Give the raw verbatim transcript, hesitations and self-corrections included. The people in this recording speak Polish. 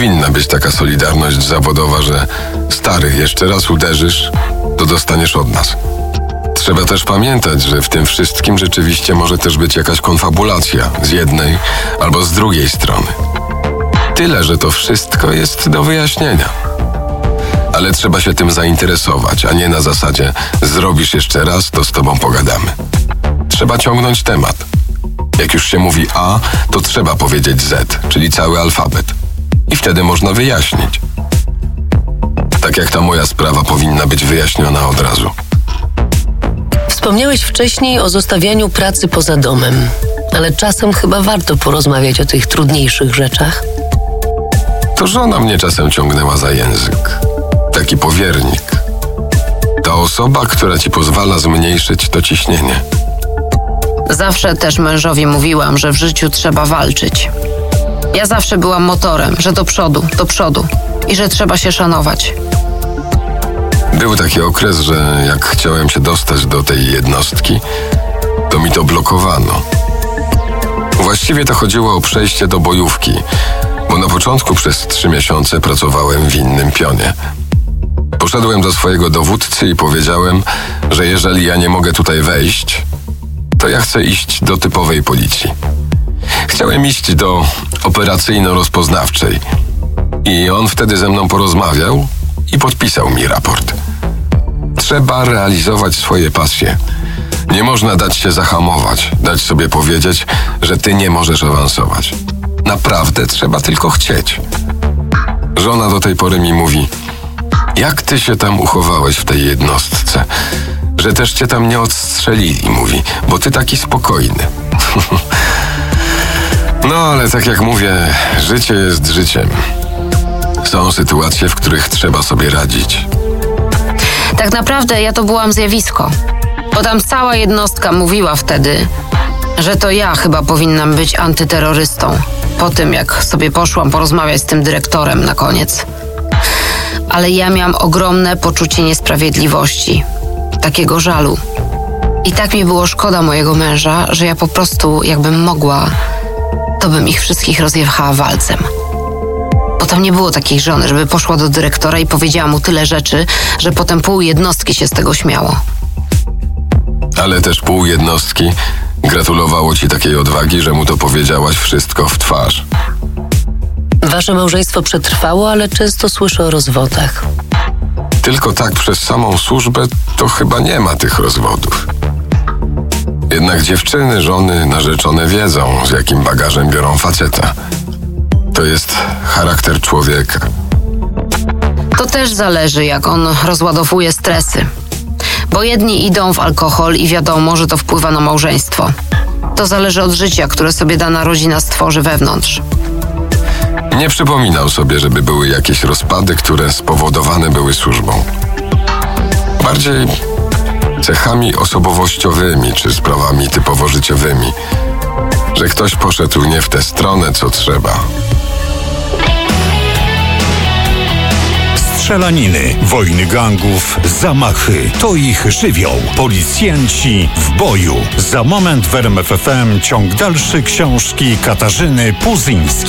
powinna być taka solidarność zawodowa, że stary, jeszcze raz uderzysz, to dostaniesz od nas. Trzeba też pamiętać, że w tym wszystkim rzeczywiście może też być jakaś konfabulacja z jednej albo z drugiej strony. Tyle, że to wszystko jest do wyjaśnienia. Ale trzeba się tym zainteresować, a nie na zasadzie zrobisz jeszcze raz, to z tobą pogadamy. Trzeba ciągnąć temat. Jak już się mówi A, to trzeba powiedzieć Z, czyli cały alfabet. I wtedy można wyjaśnić. Tak jak ta moja sprawa powinna być wyjaśniona od razu. Wspomniałeś wcześniej o zostawianiu pracy poza domem, ale czasem chyba warto porozmawiać o tych trudniejszych rzeczach. To żona mnie czasem ciągnęła za język. Taki powiernik. Ta osoba, która ci pozwala zmniejszyć to ciśnienie. Zawsze też mężowi mówiłam, że w życiu trzeba walczyć. Ja zawsze byłam motorem, że do przodu, do przodu i że trzeba się szanować. Był taki okres, że jak chciałem się dostać do tej jednostki, to mi to blokowano. Właściwie to chodziło o przejście do bojówki, bo na początku przez trzy miesiące pracowałem w innym pionie. Poszedłem do swojego dowódcy i powiedziałem, że jeżeli ja nie mogę tutaj wejść, to ja chcę iść do typowej policji. Chciałem iść do operacyjno-rozpoznawczej i on wtedy ze mną porozmawiał i podpisał mi raport. Trzeba realizować swoje pasje. Nie można dać się zahamować, dać sobie powiedzieć, że ty nie możesz awansować. Naprawdę trzeba tylko chcieć. Żona do tej pory mi mówi: jak ty się tam uchowałeś w tej jednostce? Że też cię tam nie odstrzelili, mówi, bo ty taki spokojny. No ale tak jak mówię, życie jest życiem. Są sytuacje, w których trzeba sobie radzić. Tak naprawdę ja to byłam zjawisko, bo tam cała jednostka mówiła wtedy, że to ja chyba powinnam być antyterrorystą, po tym jak sobie poszłam porozmawiać z tym dyrektorem na koniec. Ale ja miałam ogromne poczucie niesprawiedliwości, takiego żalu. I tak mi było szkoda mojego męża, że ja po prostu, jakbym mogła, to bym ich wszystkich rozjechała walcem. Bo tam nie było takiej żony, żeby poszła do dyrektora i powiedziała mu tyle rzeczy, że potem pół jednostki się z tego śmiało. Ale też pół jednostki gratulowało ci takiej odwagi, że mu to powiedziałaś wszystko w twarz. Wasze małżeństwo przetrwało, ale często słyszę o rozwodach. Tylko tak przez samą służbę to chyba nie ma tych rozwodów. Jednak dziewczyny, żony, narzeczone wiedzą, z jakim bagażem biorą faceta. To jest charakter człowieka. To też zależy, jak on rozładowuje stresy. Bo jedni idą w alkohol i wiadomo, że to wpływa na małżeństwo. To zależy od życia, które sobie dana rodzina stworzy wewnątrz. Nie przypominam sobie, żeby były jakieś rozpady, które spowodowane były służbą. Bardziej cechami osobowościowymi czy sprawami typowo życiowymi, że ktoś poszedł nie w tę stronę, co trzeba. Strzelaniny, wojny gangów, zamachy. To ich żywioł. Policjanci w boju. Za moment w R M F F M ciąg dalszy książki Katarzyny Puzyńskiej.